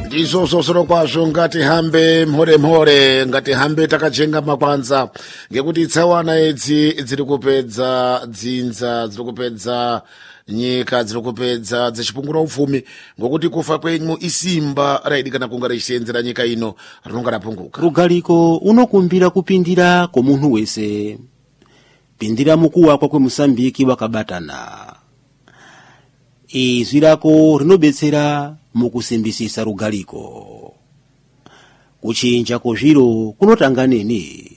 ndizvozvo kwazvo ngatihambe mhore ngatihambe takajenga makwanza ngekuti tsawana idzi dziri kupedza dzinza, dziri kupedza nyika, dziri kupedza dzichipungura upfumi, ngokuti kufa kwenyu isimba raidi kana kunga richisenzera nyika ino rinonga rapunguka. Rugaliko unokumbira kupindira komunhu wese, pindira mukuwakwa kweMosambiki wakabatana. Izwi rako rinobetsera mukusimbisisa rugaliko. Kuchinja kozviro kunotanga neni.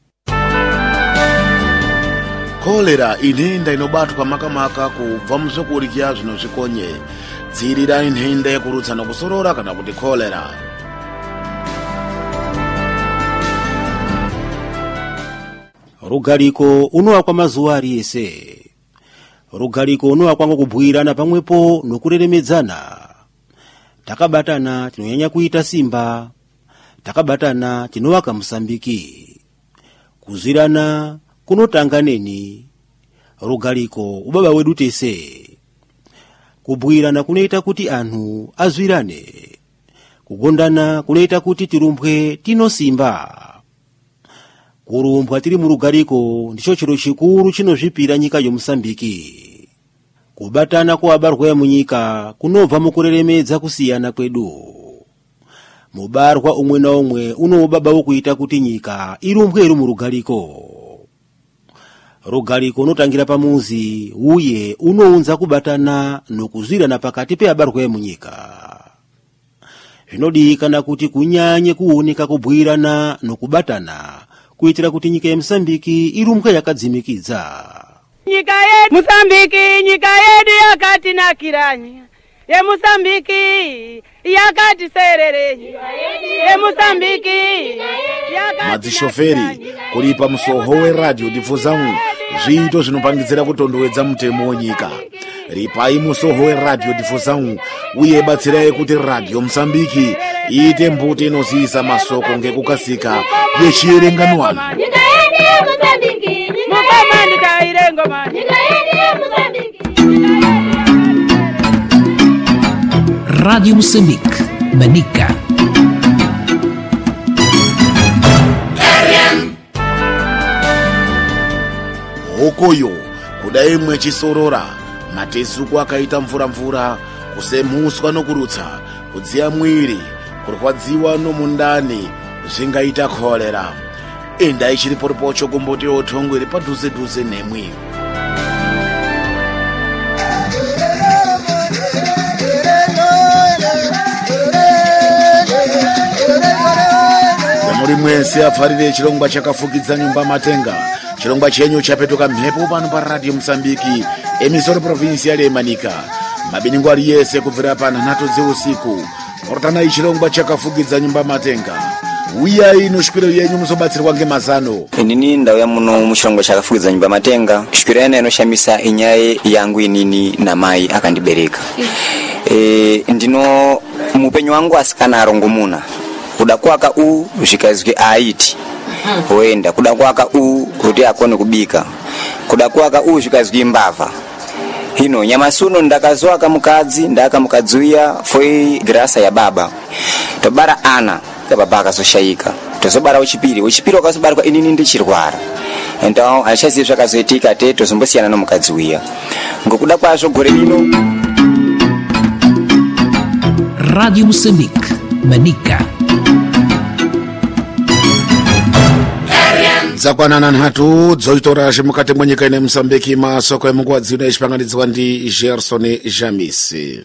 Kolera inhenda inobatwa makamaka kubva muzvokurya zvinozvikonye. Dzivirira inhenda yekurutsa nokusorora kana kuti kolera. Rugaliko unoakwa mazuva ari ese. Rugaliko unoakwa ngokubhuirana pamwepo nokureremedzana. Takabatana tinonyanya kuita simba, takabatana tinowaka Mosambiki. Kuzirana kunotanga neni. Rugaliko ubaba wedu tese. Kubhuirana kunoita kuti anhu azvirane. Kugondana kunoita kuti tirumbwe tinosimba. Kurumbwa tiri murugaliko ndicho chiro chikuru chinozvipira nyika yoMosambiki. Kubatana kuabarwa yemunyika kunobva mukureremedza kusiyana kwedu. Mubarwa umwe na umwe unoubaba wokuita kuti nyika irumbwe iri murugaliko. Rugaliko unotangira pamuzi uye unounza kubatana nokuzvirana pakati peabarwa yemunyika. Zvinodikana kuti kunyanye kuoneka kubhuirana nokubatana kuitira kuti nyika yeMosambiki irumbwe yakadzimikidza. Nyika yedu Mosambiki, nyika yedu yakatinakiranya. Ye Mosambiki yakatiserere. Ye Mosambiki madzishoferi kulipa musoho weradio difuzangu zviito zvinopangidzira kutondowedza mutemo wenyika. Ripai musoho weradio difuzangu uye batsirai kuti radio Mosambiki iite mbuti inozivisa masoko ngekukasika yechierenganwana. Rádio Moçambique, Manica. Hokoyo kudai mwechisorora, matezuku akaita mvura, kusemuswa nokurutsa, kudziya mwiri, kurwadziwa nomundani, zvingaita kolera. Endai chiripocho kumboti othongo iri padhuze nemwi. Muri mwese apfarire chirongwa chakafukidza nyumba matenga. Chirongwa chenyu chapetuka mhepo pano pa Radio Mosambiki, emisoro provincial Manica. Mabiningwa ari yese kubvira pa 9 dzeusiku. Portana chirongwa chakafukidza nyumba matenga. Uya ino shwiro yenyu muzobatsirwa ngemazano. Inini ndauya muno muchirongwa chakafukidza nyumba matenga. Shwiro yana inoshamisa inyaye yangu inini na mai akandibereka. Ndino mupenyu wangu asikana arongomuna. Kuda kwaka zvikazwi aiti oenda, kuda kwaka kuti akone kubika, kuda kwaka zvikazwi mbavha. Hino nyamasuno ndakazwaka mukadzi ndakamukadziya foi grasa ya baba tobara ana baba akazoshayika, tozobara uchipiri wakazobarwa inini ndichirwara. Então achaziye zvakazoitika te tozombosiyana nomukadzi uya ngokuda kwazvo gore lino. Rádio Moçambique, Manica. Zakwanana nhatu dzoitora zvemukati mwenyika ine Mosambiki, masoko emunguva dzino ichipanganidzwa ndi Gerson Jamisi.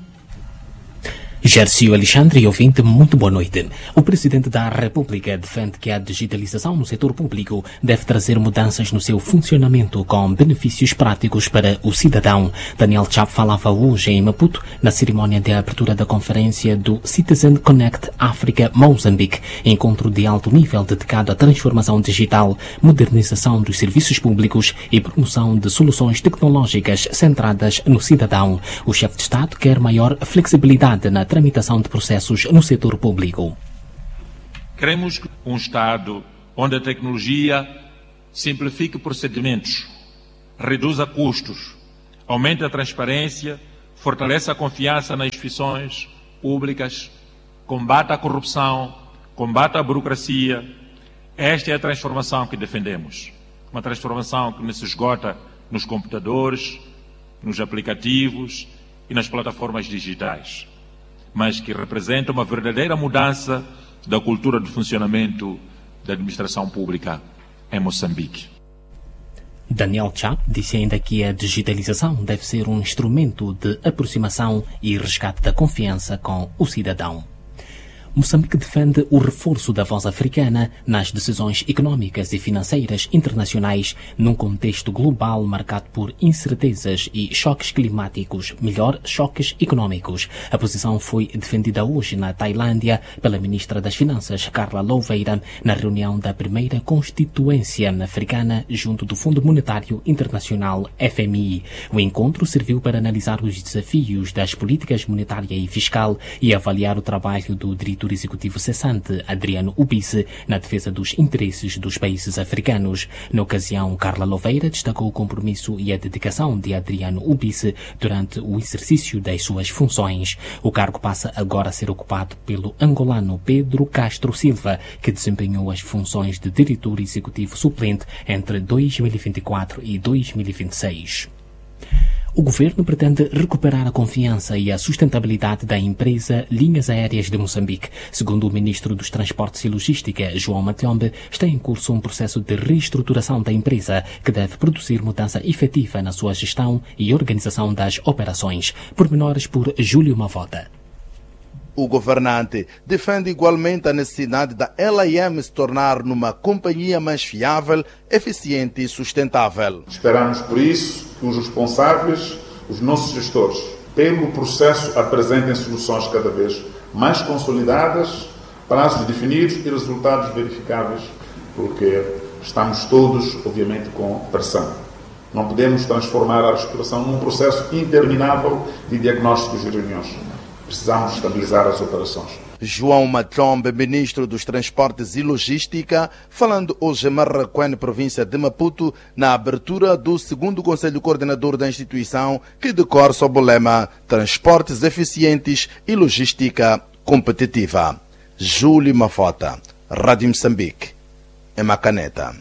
Gercio Alexandre e ouvinte, muito boa noite. O Presidente da República defende que a digitalização no setor público deve trazer mudanças no seu funcionamento com benefícios práticos para o cidadão. Daniel Chapo falava hoje em Maputo na cerimónia de abertura da conferência do Citizen Connect África Moçambique, encontro de alto nível dedicado à transformação digital, modernização dos serviços públicos e promoção de soluções tecnológicas centradas no cidadão. O chefe de Estado quer maior flexibilidade na tramitação de processos no setor público. Queremos um Estado onde a tecnologia simplifique procedimentos, reduza custos, aumente a transparência, fortaleça a confiança nas instituições públicas combata a corrupção, combata a burocracia. Esta é a transformação que defendemos. Uma transformação que não se esgota nos computadores, nos aplicativos e nas plataformas digitais, mas que representa uma verdadeira mudança da cultura de funcionamento da administração pública em Moçambique. Daniel Chap disse ainda que a digitalização deve ser um instrumento de aproximação e resgate da confiança com o cidadão. Moçambique defende o reforço da voz africana nas decisões económicas e financeiras internacionais num contexto global marcado por incertezas e choques climáticos, melhor, choques económicos. A posição foi defendida hoje na Tailândia pela ministra das Finanças, Carla Louveira, na reunião da primeira Constituência Africana junto do Fundo Monetário Internacional, FMI. O encontro serviu para analisar os desafios das políticas monetária e fiscal e avaliar o trabalho do diretor executivo cessante, Adriano Ubice, na defesa dos interesses dos países africanos. Na ocasião, Carla Louveira destacou o compromisso e a dedicação de Adriano Ubice durante o exercício das suas funções. O cargo passa agora a ser ocupado pelo angolano Pedro Castro Silva, que desempenhou as funções de diretor executivo suplente entre 2024 e 2026. O governo pretende recuperar a confiança e a sustentabilidade da empresa Linhas Aéreas de Moçambique. Segundo o ministro dos Transportes e Logística, João Matiombe, está em curso um processo de reestruturação da empresa que deve produzir mudança efetiva na sua gestão e organização das operações. Pormenores por Júlio Mavota. O governante defende igualmente a necessidade da LAM se tornar numa companhia mais fiável, eficiente e sustentável. Esperamos, por isso, que os responsáveis, os nossos gestores, pelo processo apresentem soluções cada vez mais consolidadas, prazos definidos e resultados verificáveis, porque estamos todos, obviamente, com pressão. Não podemos transformar a reestruturação num processo interminável de diagnósticos e reuniões. Precisamos estabilizar as operações. João Matiombe, ministro dos Transportes e Logística, falando hoje em Marraquém, província de Maputo, na abertura do 2º Conselho Coordenador da instituição, que decorre sob o lema Transportes Eficientes e Logística Competitiva. Júlio Mafota, Rádio Moçambique, em Macaneta.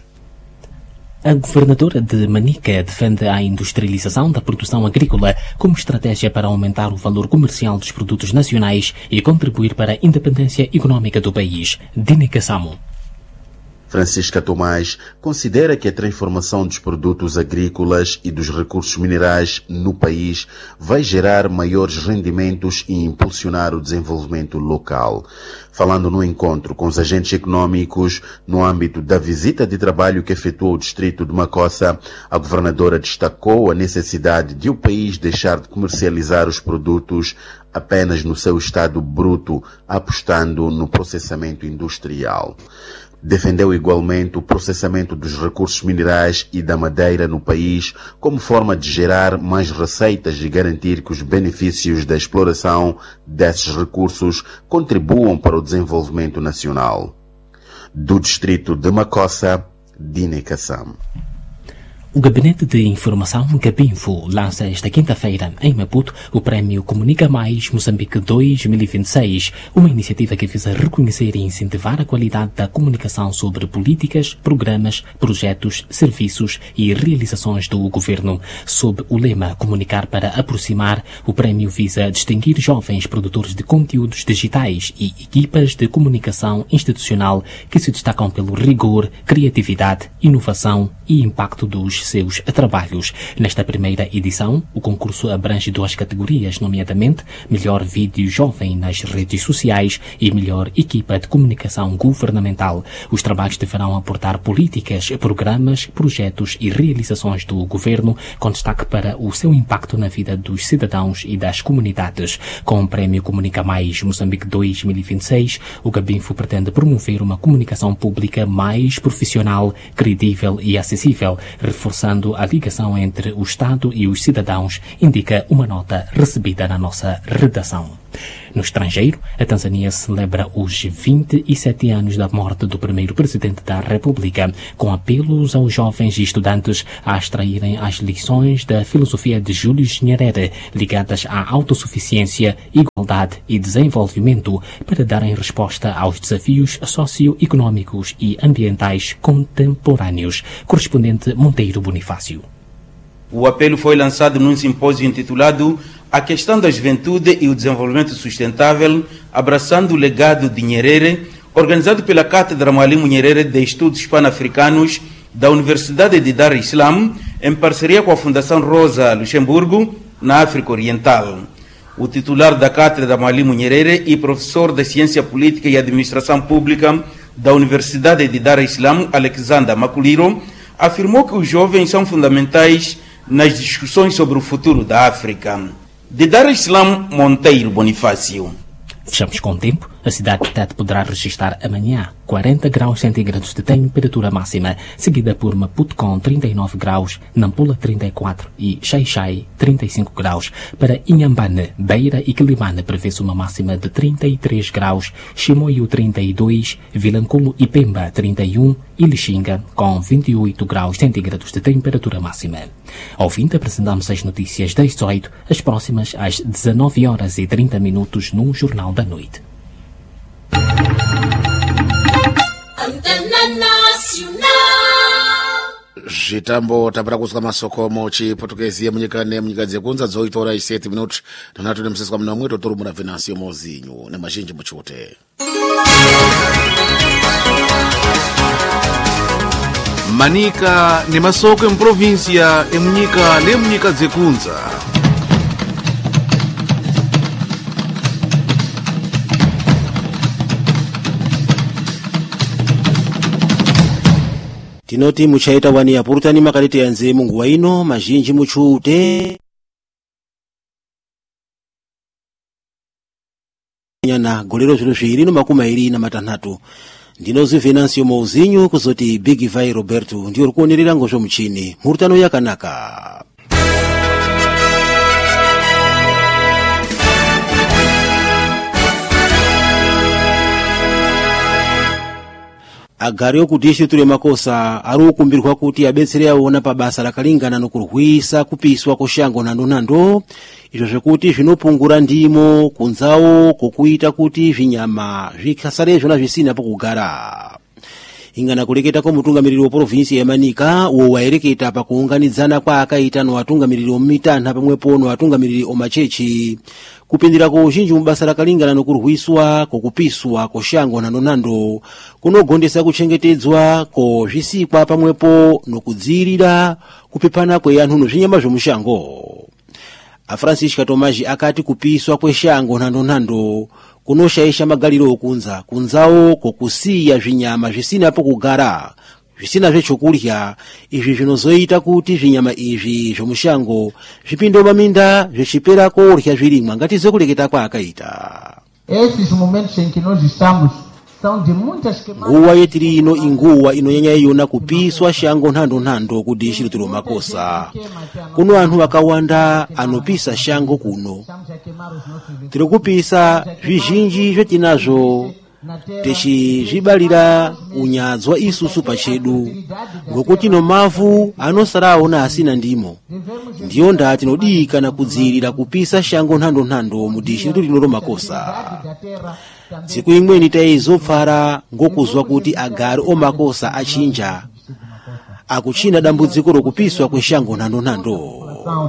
A governadora de Manica defende a industrialização da produção agrícola como estratégia para aumentar o valor comercial dos produtos nacionais e contribuir para a independência econômica do país. Dinica Samo. Francisca Tomás considera que a transformação dos produtos agrícolas e dos recursos minerais no país vai gerar maiores rendimentos e impulsionar o desenvolvimento local. Falando no encontro com os agentes econômicos no âmbito da visita de trabalho que efetuou o distrito de Macossa, a governadora destacou a necessidade de o país deixar de comercializar os produtos apenas no seu estado bruto, apostando no processamento industrial. Defendeu igualmente o processamento dos recursos minerais e da madeira no país como forma de gerar mais receitas e garantir que os benefícios da exploração desses recursos contribuam para o desenvolvimento nacional. Do distrito de Macossa, Dinica Sam. O Gabinete de Informação Gabinfo lança esta quinta-feira, em Maputo, o Prémio Comunica Mais Moçambique 2026, uma iniciativa que visa reconhecer e incentivar a qualidade da comunicação sobre políticas, programas, projetos, serviços e realizações do governo. Sob o lema Comunicar para Aproximar, o prémio visa distinguir jovens produtores de conteúdos digitais e equipas de comunicação institucional que se destacam pelo rigor, criatividade, inovação e impacto dos seus trabalhos. Nesta primeira edição, o concurso abrange 2 categorias, nomeadamente Melhor Vídeo Jovem nas Redes Sociais e Melhor Equipa de Comunicação Governamental. Os trabalhos deverão aportar políticas, programas, projetos e realizações do governo, com destaque para o seu impacto na vida dos cidadãos e das comunidades. Com o Prémio Comunica Mais Moçambique 2026, o Gabinfo pretende promover uma comunicação pública mais profissional, credível e acessível, reforçando a ligação entre o Estado e os cidadãos, indica uma nota recebida na nossa redação. No estrangeiro, a Tanzânia celebra os 27 anos da morte do primeiro presidente da República, com apelos aos jovens e estudantes a extraírem as lições da filosofia de Júlio Nyerere ligadas à autossuficiência, igualdade e desenvolvimento para darem resposta aos desafios socioeconômicos e ambientais contemporâneos. Correspondente Monteiro Bonifácio. O apelo foi lançado num simpósio intitulado A Questão da Juventude e o Desenvolvimento Sustentável, abraçando o legado de Nyerere, organizado pela Cátedra Mwalimu Nyerere de Estudos Pan-Africanos da Universidade de Dar es Salaam, em parceria com a Fundação Rosa Luxemburgo, na África Oriental. O titular da Cátedra Mwalimu Nyerere e professor de Ciência Política e Administração Pública da Universidade de Dar es Salaam, Alexander Makuliro, afirmou que os jovens são fundamentais nas discussões sobre o futuro da África. De Dar es Salaam, Monteiro Bonifácio. Fechamos com o tempo. A cidade de Tete poderá registrar amanhã 40 graus centígrados de temperatura máxima, seguida por Maputo com 39 graus, Nampula 34 e Xai-Xai 35 graus. Para Inhambane, Beira e Quelimane prevê-se uma máxima de 33 graus, Chimoio 32, Vilanculo e Pemba 31 e Lixinga com 28 graus centígrados de temperatura máxima. Ao fim, apresentamos as notícias das 18, as próximas às 19 horas e 30 minutos no Jornal da Noite. Zvitambo tapera kusika masokomo chiportuguesia munyika dzekunza 18 horas e 7 minutos tanatu nemuseswa muna mwito torumura Venancio Mozinho nemazhinji muchute. Manika ni masoko em província munyika dzekunza. Tinoti muchaita wani ya purutani makalete ya nzemu nguwa ino mazhinji muchute na golero zilo zviiri makumi airi na matanhatu. Ndinozi Venancio Mozinho kuzoti Big Vai Roberto ndiyo rikuonerera ngozvo muchini murutano yakanaka. Agari okudistritu remakosa ari ukumbirwa kuti abetsere aona pabasa rakalingana nokurwisa kupiswa koshango nando izvo zvekuti zvinopungura ndimo kunzawo kokuita kuti zvinyama zvikasare zvona zvisina pokugara. Ingana kureketa kwomutungamiriri weprovinsi yemanika uwo wayereketa pakuunganidzana kwaakaita nowatungamiriri omumitanha pamwepo nowatungamiriri omachechi kupindira kuzhinji mubasa rakalingana nokurwiswa kokupiswa koshango nando kunogondesa kuchengetedzwa kozvisikwa pamwepo nokudziirira kupepana kweyanhu nozvinyama zvomushango. Afrancisca Tomaji akati kupiswa kweshango nando kunoshaisha magaliro kunzawo kokusiya zvinyama zvisina pokugara zvisina zvechokurya. Izvi zvinozoita kuti zvinyama izvi zvomushango zvipinde maminda zvichipera kurya zvirimwa ngatize kureketa kwaakaita. Esses momentos em que nós estamos são de muitas queimadas. Nguwa yetiri ino inguwa inonyanya iona kupiswa shango nando kudistritu remakosa. Kuno anthu akawanda anopisa shango kuno. Tiri kupisa zvizhinji zvetinazvo techizvibalira unyadzwa isusu pachedu ngokuti nomavu anosaraona asina ndimo. Ndiyo ndaa tinodikana kudziirira kupisa shango nando mudistritu rino romakosa. Tsiku imweni taizopfara ngokuzwa kuti agari omakosa achinja akuchina dambudziko rokupiswa kweshango nando.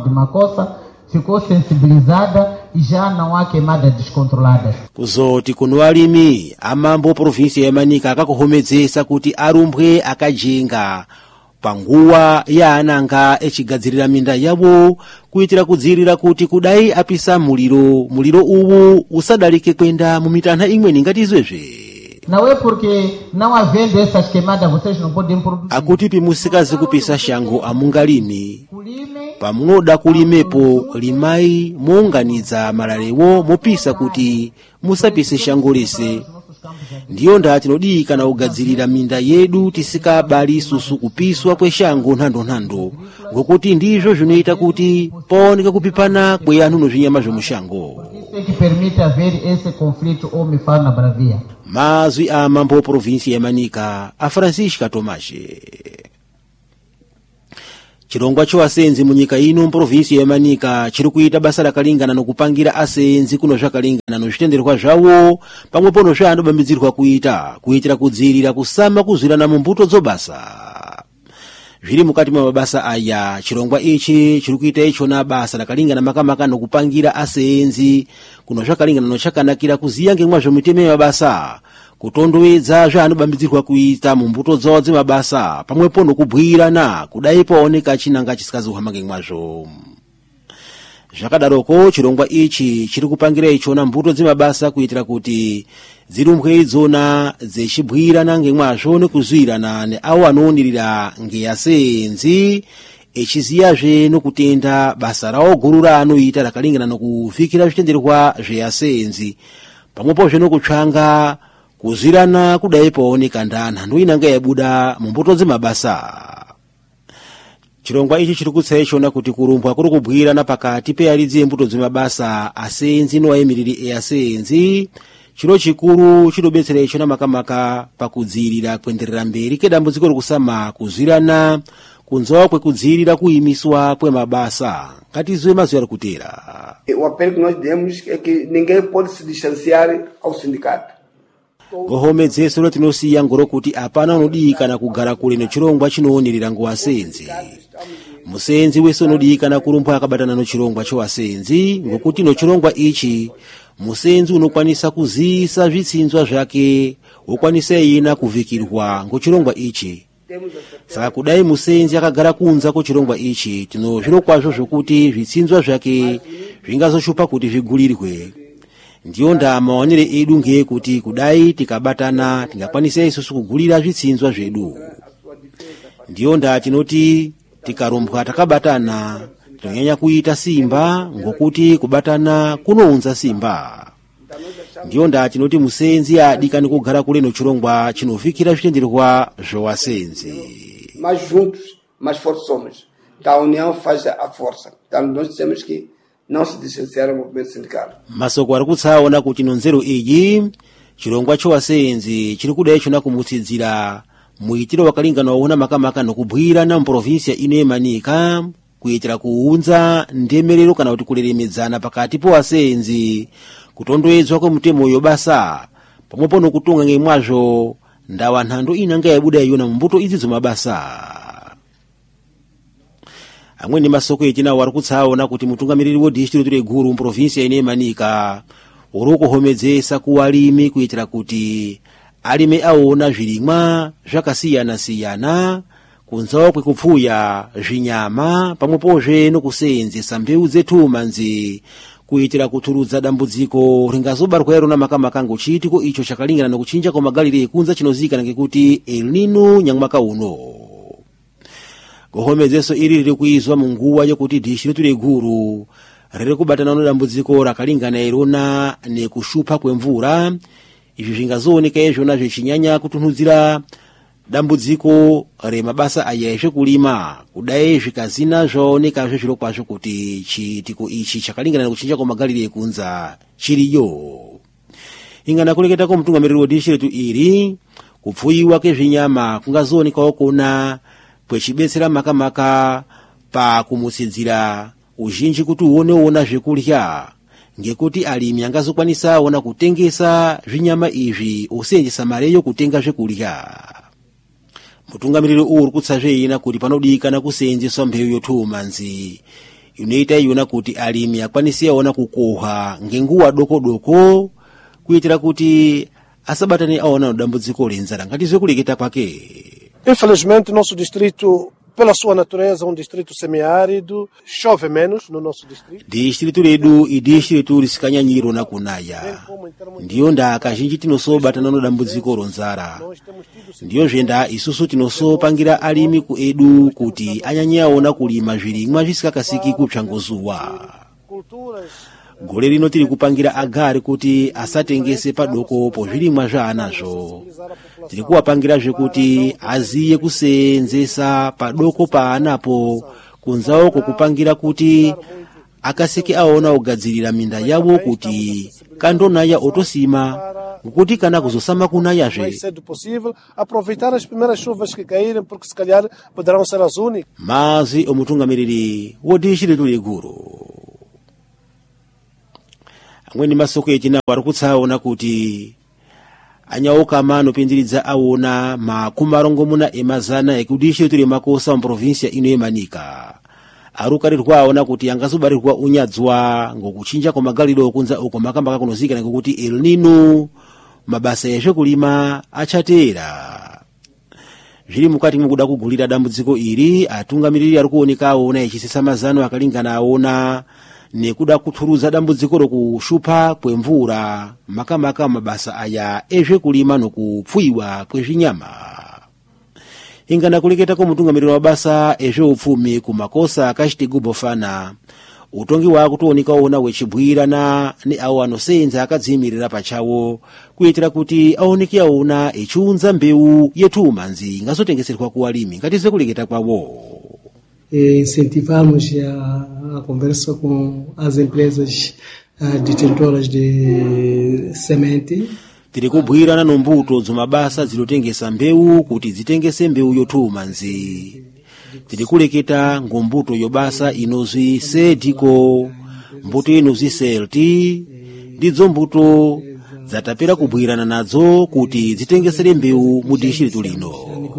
Ficou sensibilizada e já não há queimadas descontroladas. Kuzoti kuno alimi amambo provinsi yemanika akakuhomedzesa kuti arumbwe akajenga panguwa ya ananga echigadzirira minda yavo kuitira kudziirira kuti kudai apisa muliro uwu usadalike kwenda mumitana imweni ngati izvezve. Não é porque não havendo essas queimadas vocês não podem produzir. Akuti pimusikazi kupisa shango amungalimi pamunoda kulimepo limai muunganidza malalewo mopisa kuti musapise shango lese ndiyo nda tinodikana kugadzirira minda yedu tisikabali isusu kupiswa kweshango nthando ngokuti ndizvo zvinoita kuti paoneka kupipana kweyanthu nozvinyama zvomushango. Isso que permite haver esse conflito homem-falo na Bravia. Mazwi a mambo provinsi ya Manika a Francisca Tomashe. Chirongwa chowasenzi munyika ino mprovinsi ya Manika chiri kuita basa lakalingana nokupangira asenzi kuno zvakalingana nozvitenderwa zvawo pamwe pono zvaanobambidzirwa kuitira kudziirira kusama kuzwirana mumbuto dzobasa. Zviri mukati mwa mabasa aya chirongwa ichi chiri kuita ichona basa lakalingana makamaka nokupangira asenzi kuno zvakalingana nochakanakira kuziya ngemwazvo mitemo yamabasa kutondowedza zvaanobambidzirwa kuita mumbuto dzawo dzemabasa pamwepo nokubwirana kudai paoneka chinanga chisikazohamba ngemwazvo. Zvakadaroko chirongwa ichi chiri kupangira ichona mbuto dzemabasa kuitira kuti zirumbwe idzona dzechibwirana ngemwazvo nekuzwirana neawo anoonirira ngeyasenzi echiziyazve nokutenda basa rawo guru raanoita rakalingana nokufikira zvitenderwa zveyasenzi pamwepozve nokutsvanga kuzwirana kudai paoneka nthando inanga yabuda mumbuto dzemabasa. Chirongwa ichi chiri kutsa ichona kuti kurumbwa kuri kubwirana pakati pearidzi embuto dzemabasa asenzi noayimiriri eyasenzi chiro chikuru chinobetsera ichona makamaka pakudziirira kuenderera mberi kedambudziko rokusama kuzwirana kunzawo kwekudziirira kuyimiswa kwemabasa. Ngatizwe mazwi ari kutera. O apelo que nós demos é que ninguém pode se distanciar ao sindicato. Gohomedzeso tinosiya ngoro kuti apana unodikana kugara kule nechirongwa chinoonerera ngowasenzi. Musenzi wese unodikana kurumbwa akabatana nochirongwa chowasenzi ngokuti nochirongwa ichi musenzi unokwanisa kuzisa zvitsinzwa zvake wokwanisa ina kuvikirwa ngochirongwa ichi. Saka kudai musenzi akagara kunza kochirongwa ichi tinozviro kwazvo zvokuti zvitsinzwa zvake zvingazoshupa kuti zvigulirwe. Ndiyo nda maonere edu ngeyekuti kudai tikabatana tingakwanisa isusu kugulira zvitsinzwa zvedu. Ndiyo nda tinoti tikarumbwa takabatana tinonyanya kuita simba ngokuti kubatana kunounza simba. Ndiyo nda tinoti musenzi adikani kugara kule nochirongwa chinofikira zvitenderwa zvowasenzi. Mais juntos, mais fortes somos. A união faz a força. Então nós dizemos que não se distanciar do movimento sindical. Masoko ari kutsaona kuti nonzero iyi chirongwa chowasenzi chiri kuda ichona kumutsidzira muitiro wakalingana waona makamaka nokubwirana muprovinsia ino yeManika kuitira kuunza ndemerero kana kuti kuleremedzana pakati powasenzi kutondoedzwa kwemutemo yobasa pamwepo nokutonga ngemwazvo ndawa nthando inanga yabuda yona mumbuto idzi dzomabasa. Amweni masoko echina wari kutsaona kuti mutungamiriri wodistrict reguru muprovinsia ine yeManika uri kuhomedzesa kuwalimi kuitira kuti alime aona zvirimwa zvakasiyana-siyana kunzawo kwekupfuya zvinyama pamwepozve nokuseenzesa mbeu dzethumanzi kuitira kuturudza dambudziko ringazobarwa irona makamaka ngochiitiko icho chakalingana nokuchinja kwamagalire ekunza chinozikana ngekuti El Nino nyamwaka uno. Gohomedzeso iri riri kuizwa munguwa yokuti district reguru riri kubatana nedambudziko rakalingana irona nekushupa kwemvura. Izvi zvingazooneka izvona zvechinyanya kutunhudzira dambudziko remabasa aya ezvekulima kudai zvikazina zvaoneka zvezviro kwazvo kuti chiitiko ichi chakalingana nekuchinja kwamagalire ekunza chiriyo. Ingana kureketa kwomutungamiriri wedistrict iri kupfuyiwa kezvinyama kungazoonekawo kuna kwechibetsera makamaka pakumutsidzira uzhinji kuti uoneona zvekurya ngekuti alimi angazokwanisa ona kutengesa zvinyama izvi oseenzesa mareyo kutenga zvekurya. Mutungamiriri uri kutsazve ina kuti panodikana kuseenzeswa mbeu yothumanzi inoita iona kuti alimi akwanise aona kukohwa ngenguwa doko kuitira kuti asabatane aona nodambudziko lenzara. Ngatizwe kureketa kwake. Infelizmente, nosso distrito, pela sua natureza, um distrito semiárido, chove menos no nosso distrito. Distrito redu idistritu risikanyanyiro na kunaya. Ndiyo nda kazhinji tinosobatana nodambudziko ronzara. Ndiyo zvenda isusu tinosopangira alimi ku edu kuti anyanyaona kulima zvirimwa zvisikakasiki kupsha ngozuwa. gole lino tiri kupangira agari kuti asatengese padoko pozvilimwa zvaanazvo. Tiri kuwapangirazve kuti aziye kuseenzesa padoko paanapo, kunzawoko kupangira kuti akaseke aona kugadzirira minda yawo kuti kandonaya otosima, ngokuti kana kuzosama kunayazve. Aproveitar as primeiras chuvas que caírem, porque se calhar poderão ser as únicas. Mazi omutungamiriri wodishi letu liguru. Amweni masoko echinawo ari kutsaona kuti anyauka mano pindiridza aona makumarongomuna emazana ekudishi letu lemakosa muprovinsia ino yemanika. Arukarirwa aona kuti angazobarirwa unyadzwa ngokuchinja kwa magaliro okunza uko makamba kakunozikana ngokuti El Nino mabasa ezvekulima achatera. Zviri mukati mukuda kugulira dambudziko iri, atungamiriri ari kuoneka aona echisesa mazano akalingana aona nekuda kuthuruza dambudziko rokushupa kwemvura makamaka mabasa aya ezvekulima nokupfuiwa kwezvinyama. Ingana kuleketa ko mutungamiriri wa basa ezveupfumi kumakosa akachitigu Bofana, utongi wakutooneka ona wechibwirana ne awo anosenza akadzimirira pachawo kuitira kuti aoneke aona echiunza mbeu yetumanzi ngazotengeserwa kuwalimi ngatize kuleketa kwawo. Incentivamos a conversa com as empresas detentoras de semente. Tiri kubwirana nombuto dzomabasa zilotengesa mbeu kuti zitengese mbeu yotumanzi. Tiri kuleketa ngombuto yobasa inozi Sediko, mbuto inozi Selti, ndidzo mbuto zatapera kubwirana nadzo kuti zitengesere mbeu mu dishi letu lino.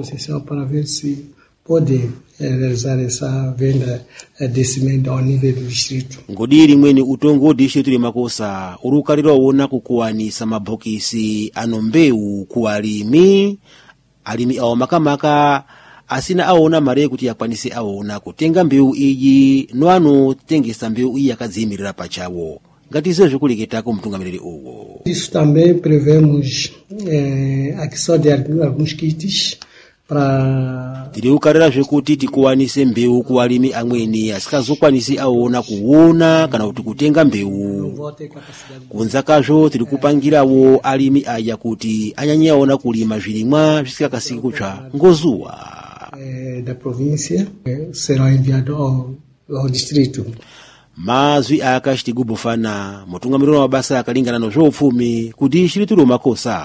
Pode realizar essa venda de semente ao nível do distrito. Ngodiri mweni utongo dishi letu lemakosa urukalira uona kukuwanisa mabokisi ano mbeu kuwalimi, alimi awo makamaka asina aona mare kuti yakwanise aona kutenga mbeu iyi noano tengesa mbeu iyi akadzimirira pachawo. Ngatize zvekuleketa ko mutungamiriri uwo. Isso também prevemos aquisição de alguns kits para tiri ukarira zvekuti tikuwanise mbeu kuwalimi amweni asikazokwanisi aona kuona kana kuti kutenga mbeu. Kunza kazvo tiri kupangirawo alimi aya kuti anyanye aona kulima zvilimwa zvisikakasiki kutsva ngozuwa. Da província será enviado ao distrito. Mazwi akachitigu Bofana, mutungamiriri wa basa akalingana nozveupfumi kuti dishi makosa.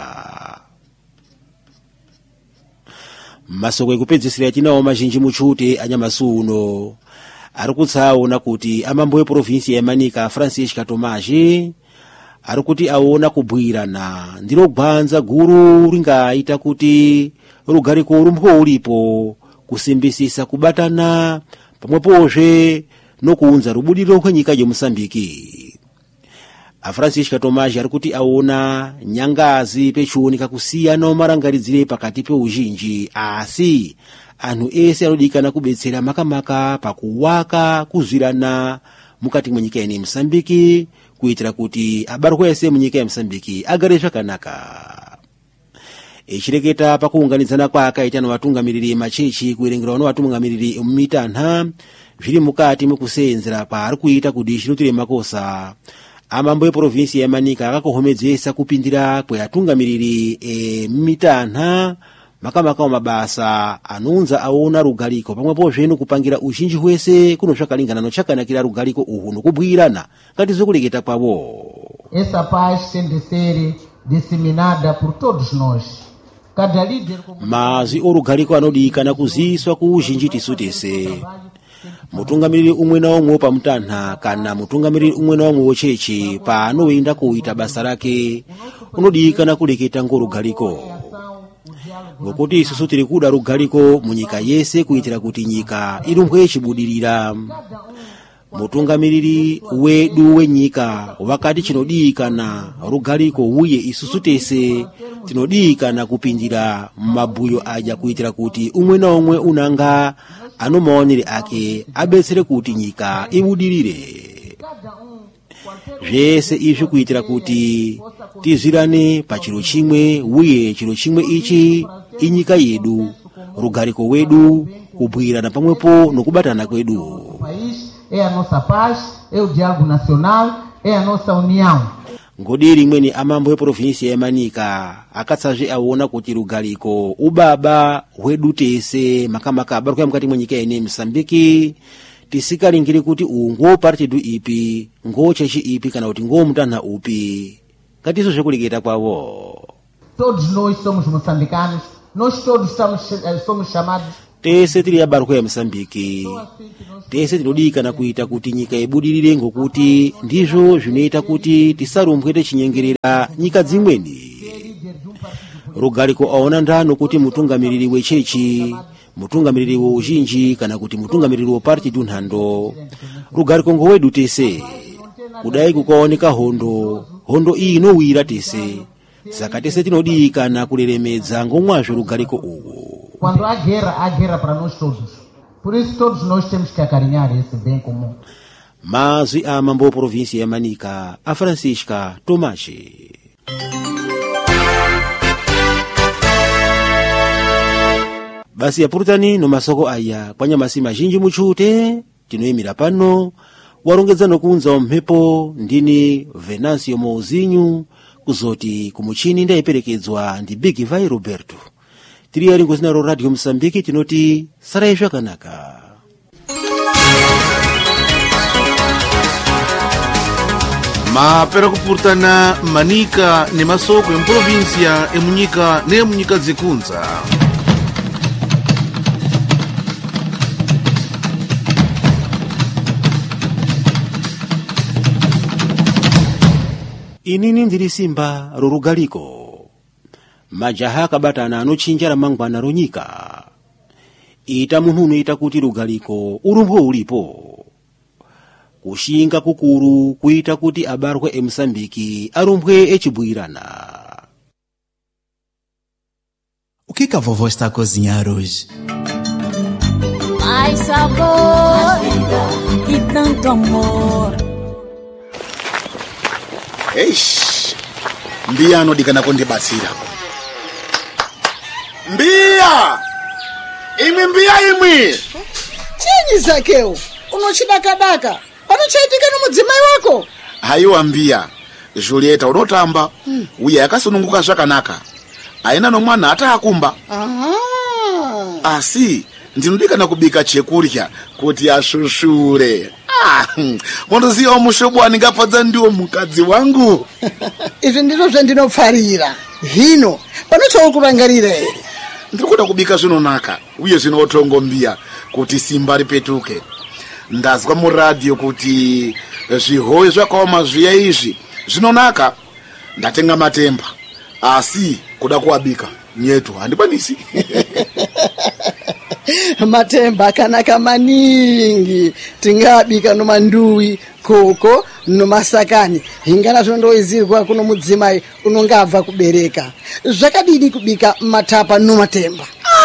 Masoko ekupedzisira tinawo mazhinji muchute anyamasuno ari kutsaona kuti amambo eprovinsi yemanika Francisca Tomaji ari kuti aona kubwirana ndiro gwanza guru ringaita kuti rugariko rumho ulipo kusimbisisa kubatana pamwepozve nokuunza rubudiro kwenyika yeMosambiki. Francisca Tomaji ari kuti aona nyangazi pechiunika kusiyana marangaridzire pakati peuzhinji, asi anhu ese anodikana kubetsera makamaka pakuwaka kuzvirana mukati mwenyika ine Mosambiki kuitira kuti abarwa ese munyika yeMosambiki agare zvakanaka. Echireketa pakuunganidzana kwake aita novatungamiriri machechi kuerengera novatungamiriri mumitanha zviri mukati mwekuseenzera paari kuita kudishi letu lemakosa, amambo eprovinsi yemanika akakohomedzesa kupindira kweatungamiriri emitanha makamaka wa mabasa anunza aona rugaliko pamwepo kupangira uzhinji hwese kuno zvakalingana nochakanakira rugaliko uhu nokubwirana ngatizo kuleketa kwawo. Essa paz tem de ser disseminada por todos nós. Cada líder mazi orugaliko anodikana kuziswa kuuzhinji tisu tese. Mutungamiriri umwe na umwe pamutanha kana mutungamiriri umwe na umwe wochechi paanoenda kuita basa rake unodikana kuleketa ngorugaliko. Ngokuti isusu tiri kuda rugaliko munyika yese kuitira kuti nyika irumbwe chibudirira. Mutungamiriri wedu wenyika wakati chinodikana rugaliko uye isusu tese tinodikana kupindira mabuyo aja kuitira kuti umwe na umwe unanga anomaonere ake abetsere kuti nyika ibudirire. Zvese izvi kuitira kuti tizirane pachiro chimwe uye chiro chimwe ichi inyika yedu, rugariko wedu, kubwirana pamwepo nokubatana kwedu. É a nossa paz, é o diálogo nacional, é a nossa união. ngodiri imweni amambo eprovinsi ya Manika akatsazve aona kuti rugariko ubaba hwedu tese makamaka abarwa mukati mwenyika ine Msambiki tisikalingire kuti ngo partido ipi ngo chechi ipi kana kuti ngo mutana upi ngatiso zvekuliketa kwavo. Todos nós somos moçambicanos, nós todos somos chamados. Tese tiri abarwa ya Msambiki tese tinodikana kuita kuti nyika ibudirire ngokuti ndizvo zvinoita kuti tisarumbwete chinyengerera nyika dzimweni. Rugariko aona ndano kuti mutungamiriri wechechi mutungamiriri weuzhinji kana kuti mutungamiriri wepartido nhando rugariko ngowedu tese kudai kukaoneka hondo iyi inowira tese saka tese tinodikana kuleremedza ngomwazvo rugariko uwu. Quando há guerra para nós todos. Por isso todos nós temos que acarinhar esse bem comum. Mazwi a mambo província ya Manika a Francisca Tomashi. Basi yapurutani no masoko aya kwanyamasi mazhinji muchute tinoyimira pano warongedza nokunza mhepo ndini Venancio Mouzinho kuzoti kumuchini ndaiperekedzwa ndi Big Vai Roberto. Tiri yari ngozinaro Radio Msambiki tinoti sarai zvakanaka. mapera kupurutana Manika ne masoko emprovinsia emunyika ne munyika dzekunza. Inini ndiri simba rorugaliko majaha akabatana anochinja ramangwana ronyika ita munhu unoita kuti rugaliko urumbo ulipo kushinga kukuru kuita kuti abarwe eMsambiki arumbwe echibwirana. O que a vovó está a cozinhar hoje? Mais sabor e tanto amor. Eish, mbiya anodikana kundibatsira. Mbiya! Imwi! Chinyi Zakeu, unochidakadaka. Panochaitika nomudzimai wako? Haiwa mbiya, Julieta unotamba. Uya yakasununguka zvakanaka. Aina nomwana ataakumba. Asi, ndinodikana kubika chekurya kuti ashushure. Mondoziva mushobo waningapfadza ndiwo mukadzi wangu. Izvi ndizvo zvandinofarira. Hino, panochaukurangarira here? Ndikuda kubika zvinonaka uye zvinotongo mbiya kuti simba ripetuke. Ndazwa muradio kuti zvihoyo zvakaoma zviya izvi zvinonaka. Ndatenga matemba asi kuda kuabika nyetu handikwanisi. Matemba akanaka maningi. Tingabika nomanduwi, koko, nomasakani. Hingana zvondoizirwa kuno mudzimai unonga abva kubereka. Zvakadini kubika matapa nomatemba?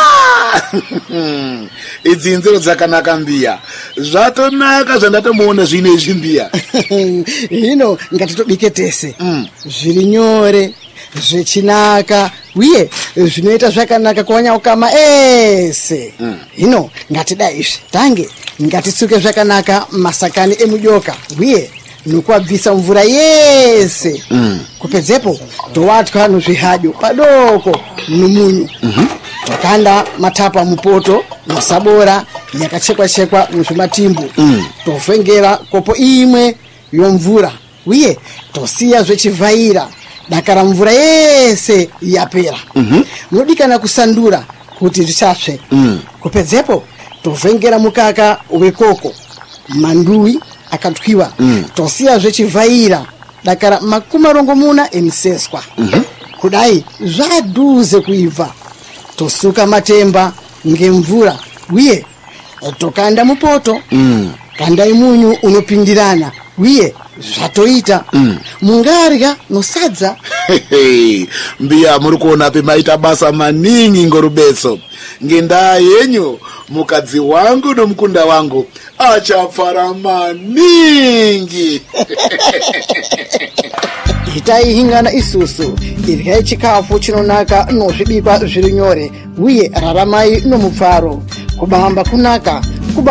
Idzi nzero dzakanaka mbiya. Zvatonaka zvandatomuona zvine izvi mbiya. Hino ngatitobike tese. Zviri nyore, zvechinaka, uye zvinoita zvakanaka kuwanyaukama ese. Hino ngatidai izvi. Tange ngatitsuke zvakanaka masakani emujoka, uye nokuabvisa mvura yese. Kupedzepo towatwa nozvihadyo padoko nomunyu. Tokanda matapa mupoto nosabora yakachekwa muzvimatimbu. Tovhengera kopo imwe yomvura, uye tosiya zvechivhaira dakara mvura yese yapera. Nodikana kusandura kuti zvisapsve. Kupedzepo tovhengera mukaka wekoko manduwi akatwiwa. Tosiya zvechivhaira dakara 40 emiseswa. Kudai zvaduze kuibva tosuka matemba ngemvura, uye tokanda mupoto. Kandai munyu unopindirana, uye zvatoita. Mungarya nosadza. Mbiya muri kuona pemaita basa maningi ngorubetso. Ngendaa yenyu mukadzi wangu nomukunda wangu achapfara maningi. Itai hingana isusu iryai chikafu chinonaka nozvibikwa zviri nyore, uye raramai nomupfaro. Kubahamba kunaka